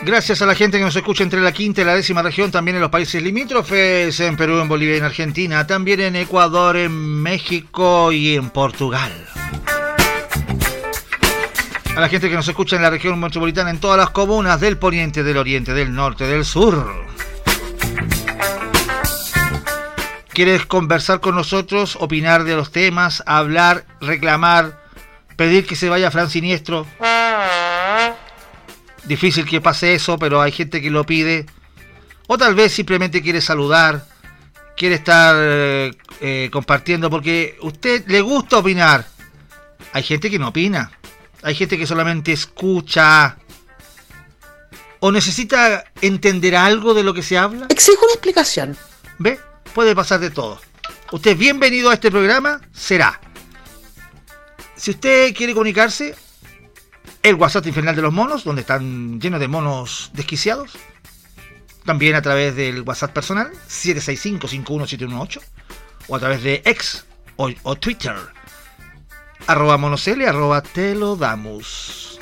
Gracias a la gente que nos escucha entre la quinta y la décima región, también en los países limítrofes, en Perú, en Bolivia y en Argentina, también en Ecuador, en México y en Portugal. A la gente que nos escucha en la región metropolitana, en todas las comunas del poniente, del oriente, del norte, del sur. ¿Quieres conversar con nosotros, opinar de los temas, hablar, reclamar, pedir que se vaya Fran Siniestro? Difícil que pase eso, pero hay gente que lo pide. O tal vez simplemente quiere saludar, quiere estar compartiendo, porque a usted le gusta opinar. Hay gente que no opina, hay gente que solamente escucha. O necesita entender algo de lo que se habla. Exijo una explicación. ¿Ve? Puede pasar de todo. Usted es bienvenido a este programa, será. Si usted quiere comunicarse, el WhatsApp infernal de los monos, donde están llenos de monos desquiciados. También a través del WhatsApp personal, 765-51718. O a través de X o Twitter, @monosl, @telodamus.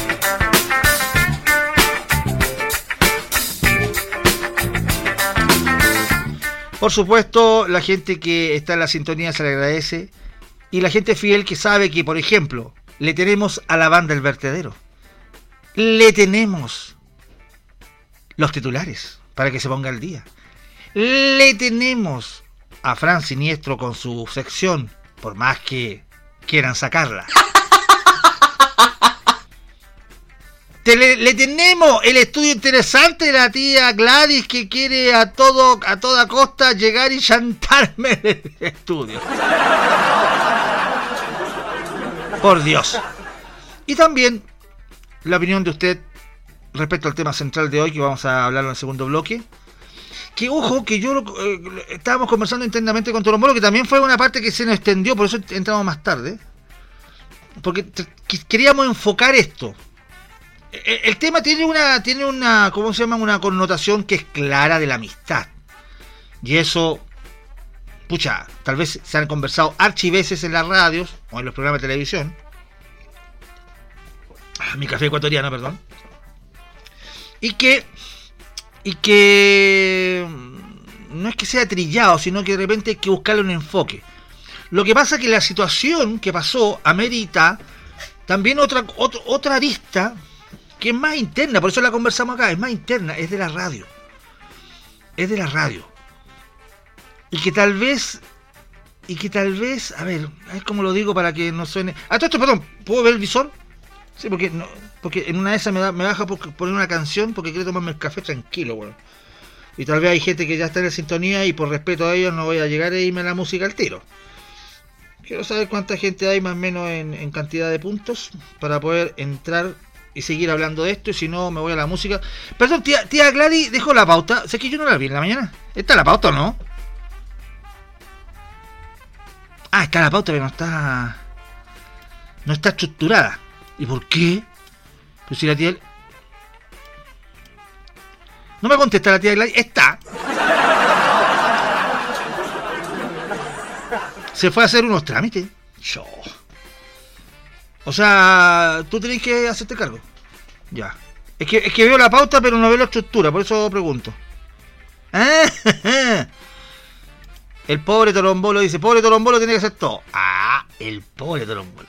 Por supuesto, la gente que está en la sintonía se le agradece. Y la gente fiel que sabe que, por ejemplo, le tenemos a la banda El Vertedero. Le tenemos los titulares para que se ponga al día. Le tenemos a Fran Siniestro con su sección, por más que quieran sacarla. Le tenemos el estudio interesante de la tía Gladys, que quiere a toda costa llegar y chantarme en el estudio. Por Dios. Y también la opinión de usted respecto al tema central de hoy, que vamos a hablar en el segundo bloque. Que ojo, que yo estábamos conversando internamente con Torombolo, que también fue una parte que se nos extendió, por eso entramos más tarde. Porque queríamos enfocar esto. El tema tiene una ¿cómo se llama? Una connotación que es clara de la amistad. Y eso, pucha, tal vez se han conversado archiveces en las radios o en los programas de televisión. Mi café ecuatoriano, perdón. Y que no es que sea trillado, sino que de repente hay que buscarle un enfoque. Lo que pasa es que la situación que pasó amerita también otra arista que es más interna, por eso la conversamos acá, es más interna, es de la radio. Es de la radio. Y que tal vez, a ver cómo lo digo para que no suene. Ah, todo esto, perdón, ¿puedo ver el visor? Sí, porque en una de esas me baja por poner una canción porque quiero tomarme el café tranquilo, bueno. Y tal vez hay gente que ya está en la sintonía y por respeto a ellos no voy a llegar a irme a la música al tiro. Quiero saber cuánta gente hay más o menos en cantidad de puntos para poder entrar y seguir hablando de esto, y si no me voy a la música. Perdón, tía Gladys dejó la pauta. Sé que yo no la vi en la mañana. ¿Está la pauta o no? Ah, está la pauta, pero no está estructurada. ¿Y por qué? Pues si la tía... No me contesta la tía Gladys. Está. Se fue a hacer unos trámites. Yo. O sea, tú tenés que hacerte cargo. Ya. Es que veo la pauta, pero no veo la estructura, por eso pregunto. El pobre Torombolo dice, pobre Torombolo tiene que hacer todo. Ah, el pobre Torombolo.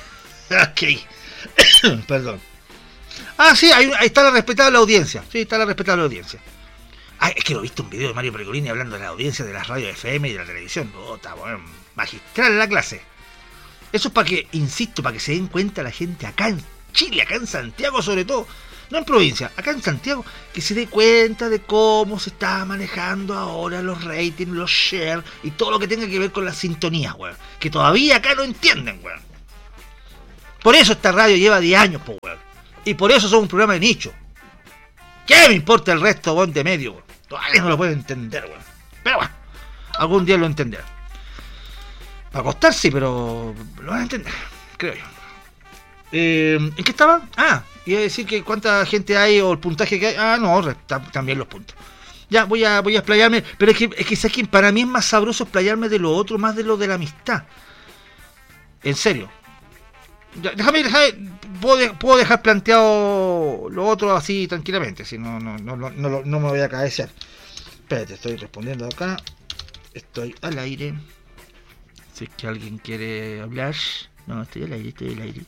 Ok. Perdón. Ah, sí, ahí está la respetable audiencia. Sí, está la respetable audiencia. Ah, es que lo he visto un video de Mario Pregolini hablando de la audiencia de las radios FM y de la televisión. Está bueno, magistral la clase. Eso es para que, insisto, para que se den cuenta la gente acá en Chile, acá en Santiago sobre todo, no en provincia, acá en Santiago, que se dé cuenta de cómo se está manejando ahora los ratings, los shares y todo lo que tenga que ver con las sintonías, weón. Que todavía acá no entienden, weón. Por eso esta radio lleva 10 años, po, weón. Y por eso somos un programa de nicho. ¿Qué me importa el resto, weón, de medio, weón? Todavía no lo pueden entender, weón. Pero bueno, algún día lo entenderán. Para costar sí, pero lo van a entender, creo yo. ¿En qué estaba? Ah, iba a decir que cuánta gente hay o el puntaje que hay. Ah, no, también los puntos. Ya, voy a explayarme, pero es que ¿sabes qué? Para mí es más sabroso explayarme de lo otro, más de lo de la amistad. En serio. Déjame, puedo dejar planteado lo otro así tranquilamente, si no me voy a cabecear. Espérate, estoy respondiendo acá. Estoy al aire. Si es que alguien quiere hablar. No, estoy al aire.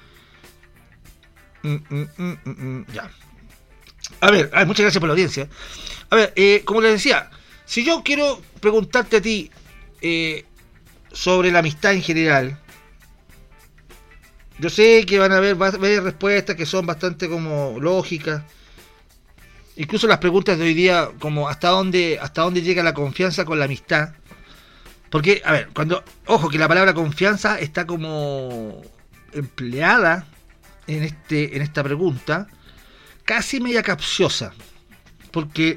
Ya. A ver, muchas gracias por la audiencia. A ver, como les decía, si yo quiero preguntarte a ti sobre la amistad en general, yo sé que van a haber varias respuestas que son bastante como lógicas. Incluso las preguntas de hoy día, como hasta dónde llega la confianza con la amistad. Porque, a ver, ojo que la palabra confianza está como empleada en esta pregunta, casi media capciosa. Porque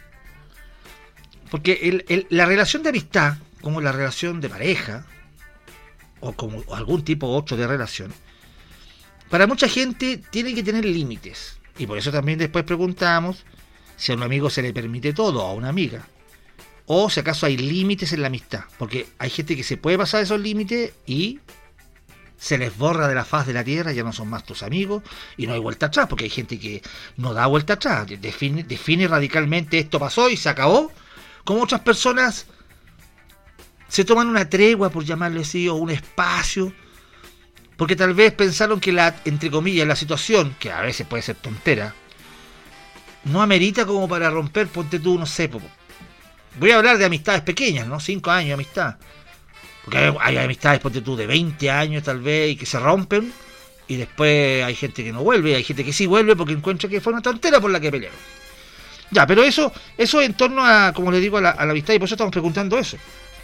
la relación de amistad, como la relación de pareja, o algún tipo otro de relación, para mucha gente tiene que tener límites. Y por eso también después preguntamos si a un amigo se le permite todo, o a una amiga. O si acaso hay límites en la amistad. Porque hay gente que se puede pasar esos límites y se les borra de la faz de la tierra, ya no son más tus amigos y no hay vuelta atrás, porque hay gente que no da vuelta atrás, define radicalmente esto pasó y se acabó, como otras personas se toman una tregua, por llamarlo así, o un espacio, porque tal vez pensaron que entre comillas, la situación, que a veces puede ser tontera, no amerita como para romper, ponte tú, no sé, voy a hablar de amistades pequeñas, ¿no? 5 años de amistad. Porque hay amistades, ponte tú, de 20 años tal vez, y que se rompen, y después hay gente que no vuelve, y hay gente que sí vuelve porque encuentra que fue una tontera por la que pelearon. Ya, pero eso en torno a, como les digo, a la amistad, y por eso estamos preguntando eso.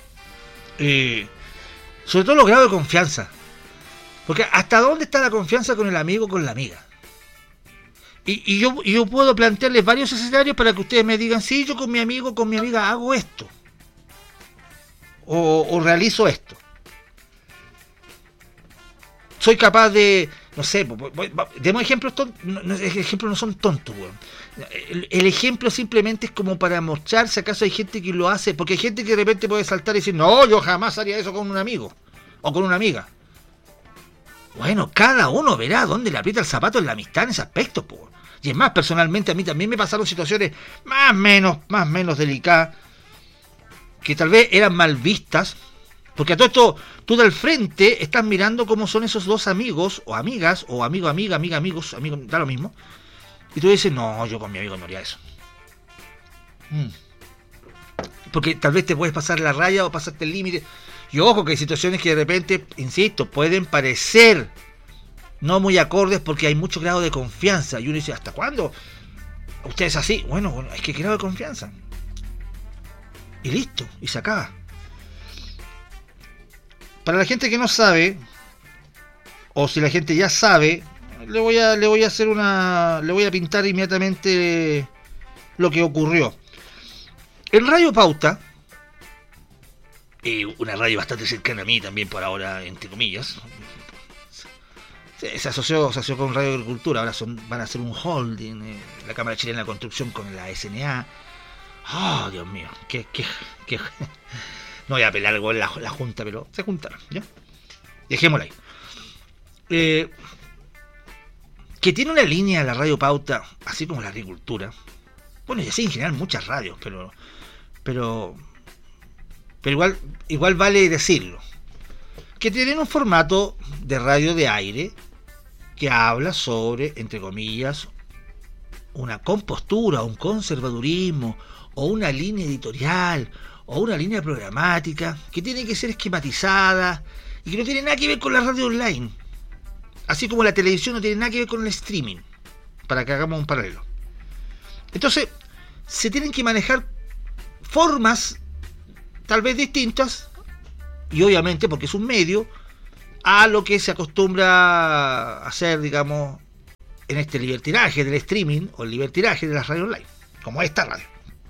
Sobre todo los grados de confianza. Porque hasta dónde está la confianza con el amigo o con la amiga. Y yo puedo plantearles varios escenarios para que ustedes me digan, sí, yo con mi amigo o con mi amiga hago esto. O realizo esto. Soy capaz de, no sé, demos ejemplos tontos, ejemplos no son tontos, weón. El ejemplo simplemente es como para mostrar si acaso hay gente que lo hace, porque hay gente que de repente puede saltar y decir, no, yo jamás haría eso con un amigo o con una amiga. Bueno, cada uno verá dónde le aprieta el zapato en la amistad en ese aspecto, po. Y es más, personalmente a mí también me pasaron situaciones más o menos delicadas, que tal vez eran mal vistas, porque a todo esto, tú del frente estás mirando cómo son esos dos amigos, o amigas, o amiga, amigos, da lo mismo, y tú dices, no, yo con mi amigo no haría eso. Porque tal vez te puedes pasar la raya o pasarte el límite. Y ojo que hay situaciones que de repente, insisto, pueden parecer no muy acordes porque hay mucho grado de confianza. Y uno dice, ¿hasta cuándo? ¿Usted es así? Bueno, es que grado de confianza. Y listo, y se acaba. Para la gente que no sabe, o si la gente ya sabe, le voy a pintar inmediatamente lo que ocurrió. En Radio Pauta, una radio bastante cercana a mí también por ahora, entre comillas, se asoció con Radio Agricultura, ahora van a hacer un holding, la Cámara Chilena de Construcción con la SNA. Oh, Dios mío, que no voy a apelar algo en la junta, pero se juntaron, ¿ya? Dejémosla ahí. Que tiene una línea la Radio Pauta, así como la agricultura. Bueno, y así en general muchas radios, pero igual vale decirlo. Que tienen un formato de radio de aire que habla sobre, entre comillas, una compostura, un conservadurismo, o una línea editorial, o una línea programática, que tiene que ser esquematizada, y que no tiene nada que ver con la radio online. Así como la televisión no tiene nada que ver con el streaming, para que hagamos un paralelo. Entonces, se tienen que manejar formas tal vez distintas, y obviamente porque es un medio, a lo que se acostumbra a hacer, digamos, en este libertinaje del streaming, o el libertinaje de las radios online, como esta radio.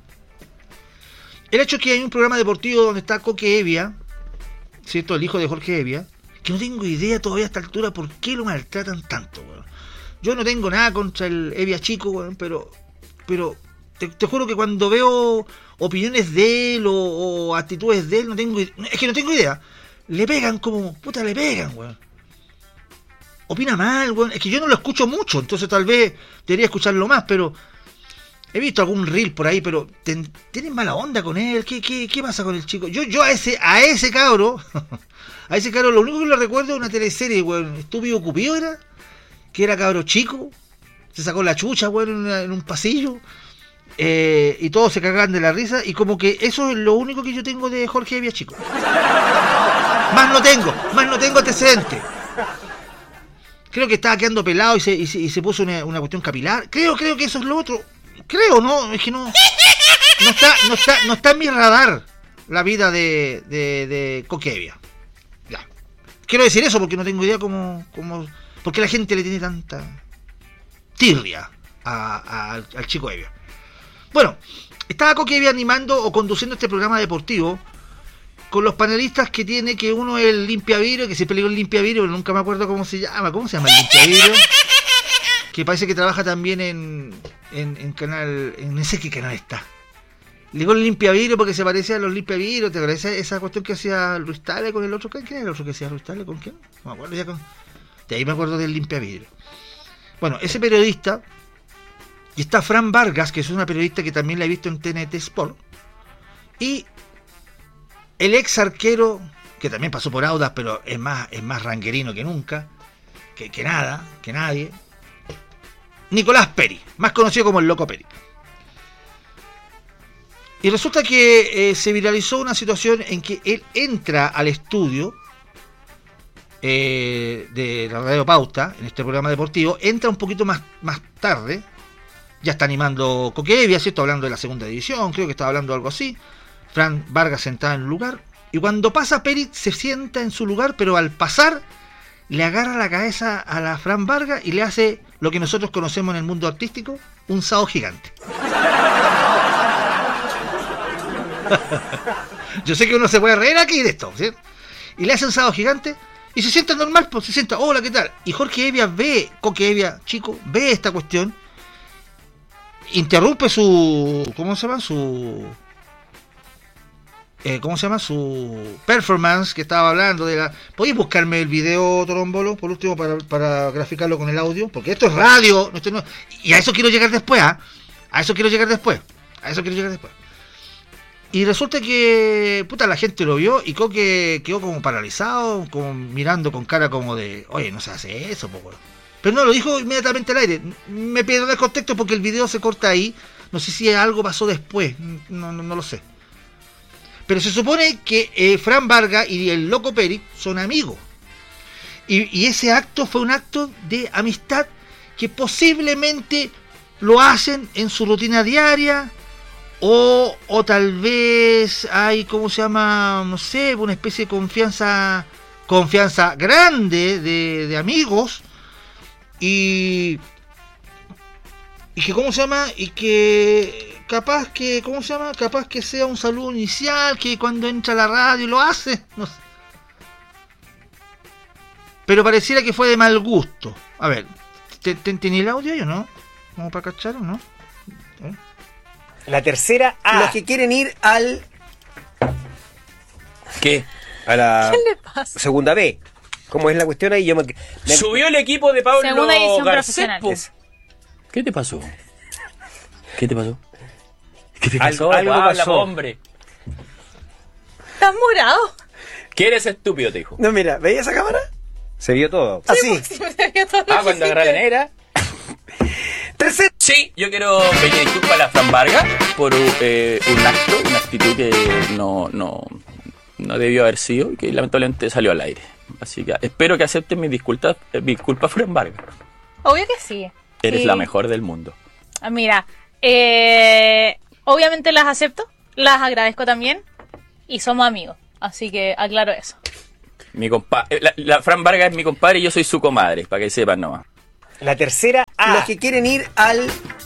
El hecho es que hay un programa deportivo donde está Coque Evia, ¿cierto? El hijo de Jorge Evia, que no tengo idea todavía a esta altura por qué lo maltratan tanto, weón. Yo no tengo nada contra el Evia chico, weón, pero te juro que cuando veo opiniones de él o actitudes de él, no tengo idea. Le pegan como, puta, le pegan, weón. opina mal, weón. Es que yo no lo escucho mucho, entonces tal vez debería escucharlo más, pero he visto algún reel por ahí, pero tienen mala onda con él. ¿Qué pasa con el chico? Yo a ese cabro, a ese cabro lo único que le recuerdo es una teleserie, weón, Estúpido Cupido era, que era cabro chico, se sacó la chucha, weón, en un pasillo. Y todos se cagaban de la risa. Y como que eso es lo único que yo tengo de Jorge Evia, chico. Más no tengo antecedentes. Creo que estaba quedando pelado y se puso una cuestión capilar. Creo que eso es lo otro. Creo, ¿no? Es que no está en mi radar la vida de Jorge Evia. Ya. Quiero decir eso porque no tengo idea cómo por qué la gente le tiene tanta tirria al chico Evia. Bueno, estaba Coque animando o conduciendo este programa deportivo con los panelistas que tiene, que uno es el limpiavidrio, que siempre le digo el limpiavidrio, pero nunca me acuerdo cómo se llama. ¿Cómo se llama el limpiavidrio? Que parece que trabaja también en canal, en ese qué canal está. Le digo el limpiavidrio porque se parece a los limpiavidrios. ¿Te acuerdas esa cuestión que hacía Luis Tale con el otro? ¿Quién era el otro que hacía Luis Tale? ¿Con quién? No me acuerdo ya. De ahí me acuerdo del limpiavidrio. Bueno, ese periodista... Y está Fran Vargas, que es una periodista que también la he visto en TNT Sport. Y el ex arquero, que también pasó por Audax, pero es más ranguerino que nunca, que nadie. Nicolás Peri, más conocido como el Loco Peri. Y resulta que se viralizó una situación en que él entra al estudio de la Radio Pauta, en este programa deportivo, entra un poquito más tarde. Ya está animando Coque Evia, ¿cierto? Hablando de la segunda división, creo que estaba hablando algo así. Fran Vargas sentado en el lugar. Y cuando pasa Peri, se sienta en su lugar, pero al pasar, le agarra la cabeza a la Fran Vargas y le hace lo que nosotros conocemos en el mundo artístico, un sao gigante. Yo sé que uno se puede reír aquí de esto, ¿sí? Y le hace un sao gigante y se sienta normal, pues se sienta, hola, ¿qué tal? Y Jorge Evia Coque Evia, chico, ve esta cuestión. Interrumpe su... ¿Cómo se llama? Su performance que estaba hablando de la... ¿Podéis buscarme el video, Torombolo, por último, para graficarlo con el audio? Porque esto es radio. Y a eso quiero llegar después, ¿ah? A eso quiero llegar después. Y resulta que... Puta, la gente lo vio y Coque quedó como paralizado, como mirando con cara como de... Oye, no se hace eso, po. Pero no, lo dijo inmediatamente al aire. Me pierdo el contexto porque el video se corta ahí. No sé si algo pasó después. No lo sé. Pero se supone que Fran Vargas y el Loco Peri son amigos. Y ese acto fue un acto de amistad que posiblemente lo hacen en su rutina diaria. O tal vez hay, ¿cómo se llama? No sé, una especie de confianza grande de amigos. Y que ¿cómo se llama? Y que capaz que sea un saludo inicial, que cuando entra a la radio lo hace, no sé. Pero pareciera que fue de mal gusto. A ver, ¿tenía el audio yo, no? ¿Como para cachar o no? La tercera A. Los que quieren ir al... ¿Qué? A la ¿Qué le pasa? segunda B. ¿Cómo es la cuestión ahí? Subió el equipo de Pablo Segunda edición Garcés. profesional. ¿Qué te pasó? ¿Qué te pasó? Algo Habla, pasó. hombre. ¿Estás morado? ¿Qué eres estúpido, te dijo? No, mira, ¿veía esa cámara? Se vio todo. Así. Sí, me sabía todo lo Ah, que cuando agarré la negra. Tercera. Sí, yo quiero pedir disculpas a la Fran Vargas por un acto, una actitud que no debió haber sido y que lamentablemente salió al aire. Así que espero que acepten mis disculpas, Fran Vargas. Obvio que sí. Eres Sí. la mejor del mundo. Mira, obviamente las acepto, las agradezco también y somos amigos. Así que aclaro eso. La Fran Vargas es mi compadre y yo soy su comadre, para que sepan nomás. La tercera A. Los que quieren ir al...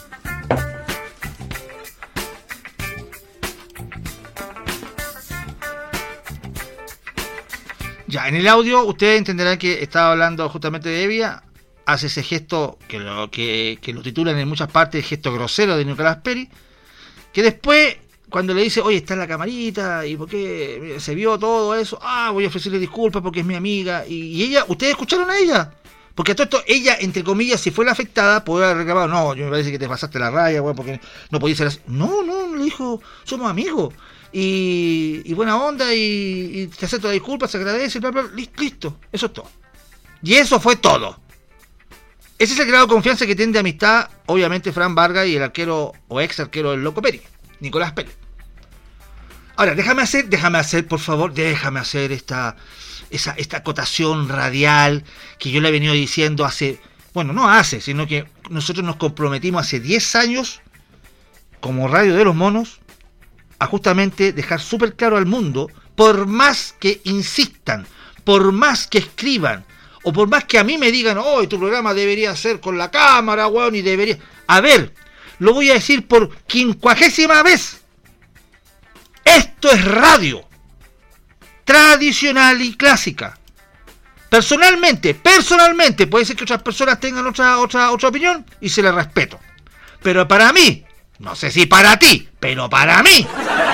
Ya, en el audio ustedes entenderán que estaba hablando justamente de Evia. Hace ese gesto que lo titulan en muchas partes, el gesto grosero de Nicolás Peri, que después, cuando le dice, oye, está en la camarita, y por qué se vio todo eso, voy a ofrecerle disculpas porque es mi amiga, y ella, ¿ustedes escucharon a ella? Porque a todo esto, ella, entre comillas, si fue la afectada, podría haber reclamado, no, yo me parece que te pasaste la raya, weón, porque no podías ser así. No, le dijo, somos amigos. Y buena onda, y te acepto la disculpa, se agradece, bla, bla, listo, eso es todo. Y eso fue todo. Ese es el grado de confianza que tiene de amistad, obviamente, Fran Vargas y el arquero, o ex arquero del Loco Pérez, Nicolás Pérez. Ahora, déjame hacer, por favor, esta acotación radial que yo le he venido diciendo sino que nosotros nos comprometimos hace 10 años, como Radio de los Monos, a justamente dejar súper claro al mundo, por más que insistan, por más que escriban, o por más que a mí me digan, tu programa debería ser con la cámara, weón, y debería... A ver, lo voy a decir por 50ª vez. Esto es radio. Tradicional y clásica. Personalmente, puede ser que otras personas tengan otra opinión, y se la respeto. Pero para mí, no sé si para ti, pero para mí,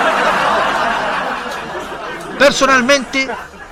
personalmente,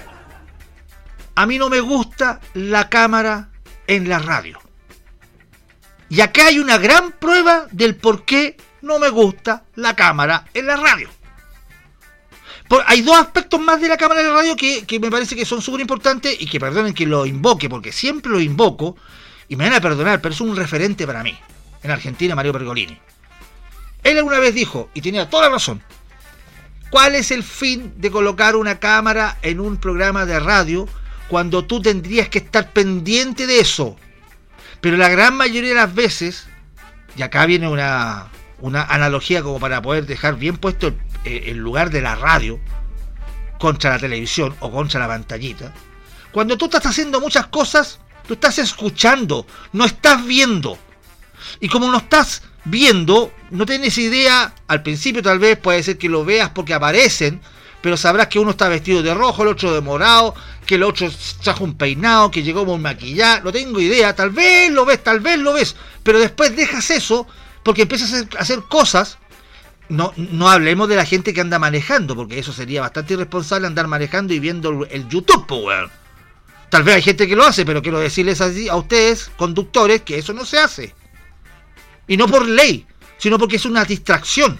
a mí no me gusta la cámara en la radio. Y acá hay una gran prueba del por qué no me gusta la cámara en la radio. Hay dos aspectos más de la cámara en la radio que me parece que son súper importantes, y que perdonen que lo invoque, porque siempre lo invoco, y me van a perdonar, pero es un referente para mí, en Argentina, Mario Pergolini. Él alguna vez dijo, y tenía toda la razón, ¿cuál es el fin de colocar una cámara en un programa de radio cuando tú tendrías que estar pendiente de eso? Pero la gran mayoría de las veces, y acá viene una analogía como para poder dejar bien puesto el lugar de la radio contra la televisión o contra la pantallita, cuando tú estás haciendo muchas cosas, tú estás escuchando, no estás viendo. Y como no estás viendo, no tienes idea, al principio tal vez puede ser que lo veas porque aparecen, pero sabrás que uno está vestido de rojo, el otro de morado, que el otro trajo un peinado, que llegó muy maquillado, no tengo idea, tal vez lo ves, pero después dejas eso porque empiezas a hacer cosas. No hablemos de la gente que anda manejando, porque eso sería bastante irresponsable, andar manejando y viendo el YouTube, weón. Tal vez hay gente que lo hace, pero quiero decirles así a ustedes, conductores, que eso no se hace. Y no por ley, sino porque es una distracción.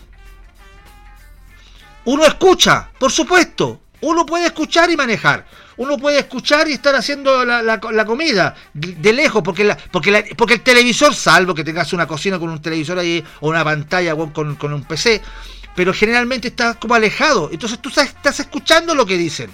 Uno escucha, por supuesto. Uno puede escuchar y manejar. Uno puede escuchar y estar haciendo la comida de lejos, porque el televisor, salvo que tengas una cocina con un televisor ahí o una pantalla con un PC, pero generalmente está como alejado. Entonces tú estás escuchando lo que dicen.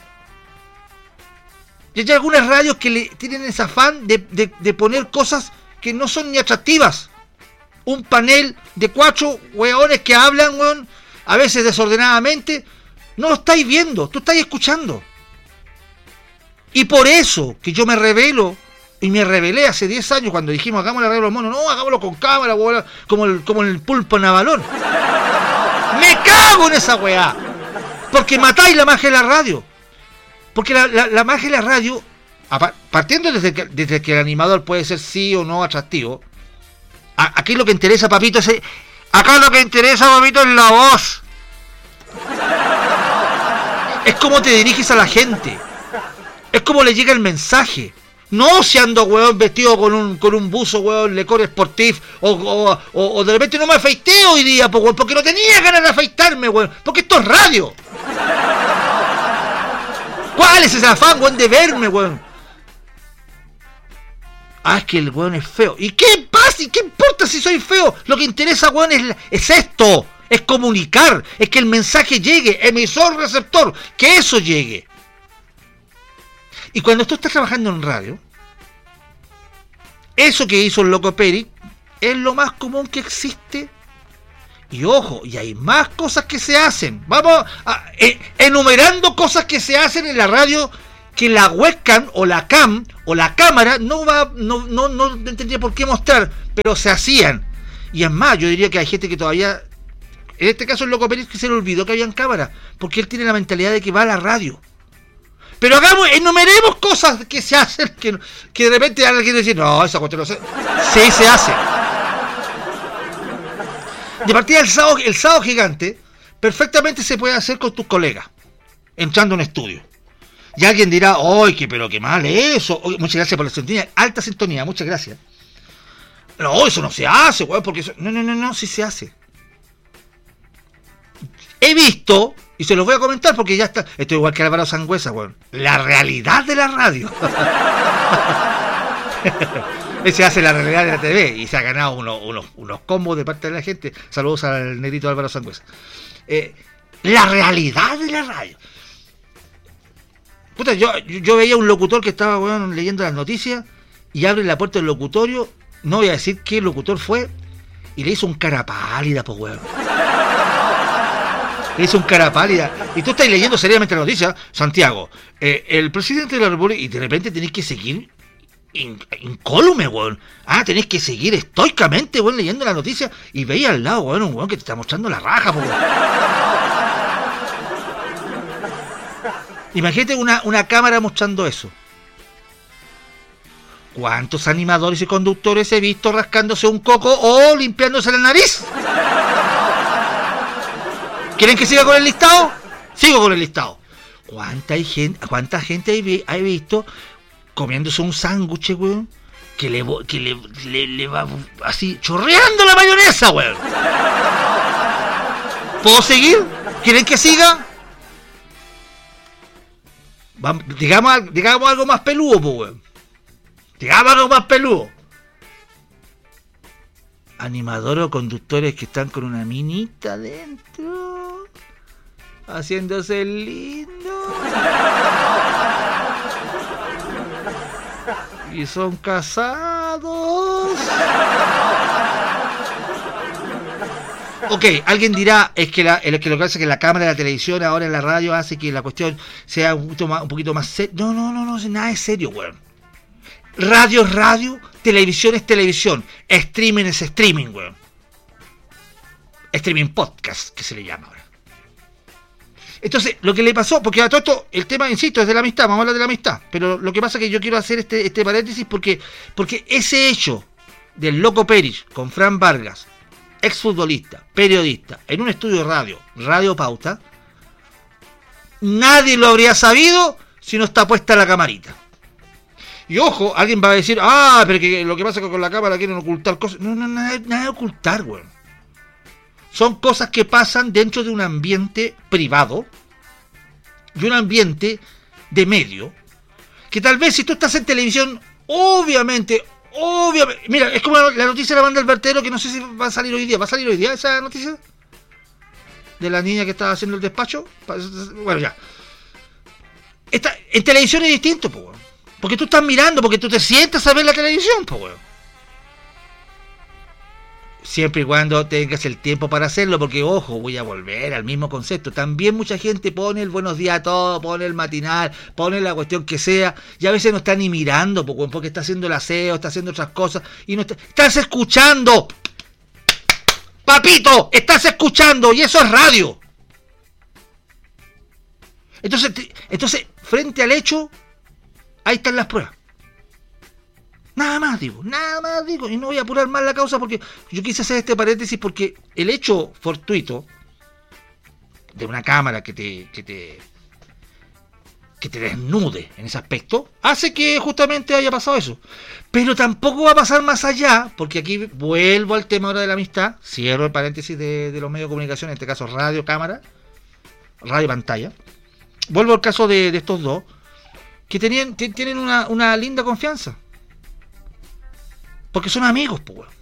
Y hay algunas radios que tienen ese afán de poner cosas que no son ni atractivas. Un panel de 4 hueones que hablan, weón, a veces desordenadamente. No lo estáis viendo, tú estáis escuchando. Y por eso que yo me rebelo, y me rebelé hace 10 años cuando dijimos hagamos la radio de los monos. No, hagámoslo con cámara, weón, como el pulpo Navalón. Me cago en esa weá. Porque matáis la magia de la radio. Porque la magia de la radio, partiendo desde que el animador puede ser sí o no atractivo, aquí lo que interesa, papito, es la voz. Es cómo te diriges a la gente. Es cómo le llega el mensaje. No si ando, weón, vestido con un buzo, weón, Lecor Sportif, o de repente no me afeité hoy día, porque no tenía ganas de afeitarme, weón, porque esto es radio. ¿Cuál es ese afán, weón, de verme, weón? Es que el weón es feo. ¿Y qué pasa? ¿Y qué importa si soy feo? Lo que interesa, weón, es esto. Es comunicar. Es que el mensaje llegue. Emisor, receptor. Que eso llegue. Y cuando tú estás trabajando en radio, eso que hizo el Loco Peri es lo más común que existe. Y ojo, y hay más cosas que se hacen. Vamos enumerando cosas que se hacen en la radio que la webcam o la cam o la cámara no tendría por qué mostrar, pero se hacían. Y es más, yo diría que hay gente que todavía, en este caso el Loco Pérez, que se le olvidó que habían cámaras, porque él tiene la mentalidad de que va a la radio. Pero enumeremos cosas que se hacen que de repente alguien dice, no, esa cuestión no se... Sí, se hace. De partida el sábado gigante perfectamente se puede hacer con tus colegas, entrando a un estudio. Y alguien dirá, ¡ay, pero qué mal eso! Oye, muchas gracias por la sintonía, alta sintonía, muchas gracias. No, eso no se hace, weón, porque eso... No, sí se hace. He visto, y se los voy a comentar porque ya está, esto es igual que Álvaro Sangüesa, weón, la realidad de la radio. Ese hace la realidad de la TV y se ha ganado unos combos de parte de la gente. Saludos al negrito Álvaro Sangüesa. La realidad de la radio. Puta, yo veía un locutor que estaba, weón, leyendo las noticias y abre la puerta del locutorio, no voy a decir qué locutor fue, y le hizo un cara pálida, pues, weón. Le hizo un cara pálida. Y tú estás leyendo seriamente la noticia, Santiago, el presidente de la República, y de repente tenés que seguir incólume, weón. Tenés que seguir estoicamente, weón, leyendo la noticia, y veía al lado, weón, un weón que te está mostrando la raja, pues, weón. Imagínate una cámara mostrando eso. ¿Cuántos animadores y conductores he visto rascándose un coco o limpiándose la nariz? ¿Quieren que siga con el listado? Sigo con el listado. ¿Cuánta gente he visto comiéndose un sándwich, weón? Que le va así chorreando la mayonesa, weón. ¿Puedo seguir? ¿Quieren que siga? Digamos algo más peludo, pues, weón. Digamos algo más peludo. Animadores o conductores que están con una minita adentro, haciéndose el lindo. Y son casados. Ok, alguien dirá, es que lo que hace que la cámara de la televisión ahora en la radio hace que la cuestión sea un poquito más seria. No, nada es serio, weón. Radio es radio, televisión es televisión, streaming es streaming, weón. Streaming podcast, que se le llama ahora. Entonces, lo que le pasó, porque a todo esto, el tema, insisto, es de la amistad, vamos a hablar de la amistad, pero lo que pasa es que yo quiero hacer este paréntesis porque ese hecho del Loco Perich con Fran Vargas, exfutbolista, periodista, en un estudio de Radio Pauta, nadie lo habría sabido si no está puesta la camarita. Y ojo, alguien va a decir, pero que lo que pasa es que con la cámara quieren ocultar cosas. No, nada de ocultar, weón. Son cosas que pasan dentro de un ambiente privado y un ambiente de medio, que tal vez si tú estás en televisión, obviamente, mira, es como la noticia de la banda del vertedero, que no sé si va a salir hoy día. ¿Va a salir hoy día esa noticia? De la niña que estaba haciendo el despacho. Bueno, ya. En televisión es distinto, pues, weón. Porque tú estás mirando, porque tú te sientas a ver la televisión, pues, weón. Siempre y cuando tengas el tiempo para hacerlo, porque, ojo, voy a volver al mismo concepto. También mucha gente pone el buenos días a todos, pone el matinal, pone la cuestión que sea, y a veces no está ni mirando, porque está haciendo el aseo, está haciendo otras cosas, y no estás escuchando. Papito, estás escuchando, y eso es radio. Entonces, frente al hecho, ahí están las pruebas. Nada más digo, y no voy a apurar más la causa porque yo quise hacer este paréntesis porque el hecho fortuito de una cámara que te desnude en ese aspecto hace que justamente haya pasado eso. Pero tampoco va a pasar más allá, porque aquí vuelvo al tema ahora de la amistad, cierro el paréntesis de los medios de comunicación, en este caso radio, cámara, radio, pantalla. Vuelvo al caso de estos dos, que tienen una linda confianza. Porque son amigos, pues, weón.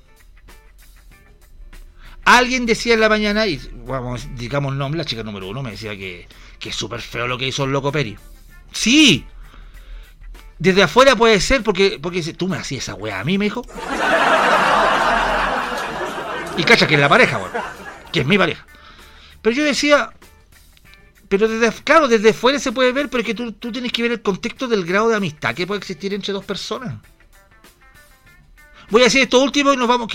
Alguien decía en la mañana, y vamos, digamos el nombre, la chica número 1 me decía que es súper feo lo que hizo el Loco Peri. Sí. Desde afuera puede ser, porque dice, tú me hacías esa weá a mí, me dijo. Y cacha que es la pareja, weón. Que es mi pareja. Pero yo decía, pero desde fuera se puede ver, pero es que tú tienes que ver el contexto del grado de amistad que puede existir entre dos personas. Voy a decir esto último y nos vamos.